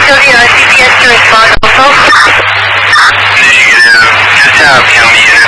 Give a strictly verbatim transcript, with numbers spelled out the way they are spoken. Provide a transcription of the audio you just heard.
still need our G P S to respond also? Negative. Just have County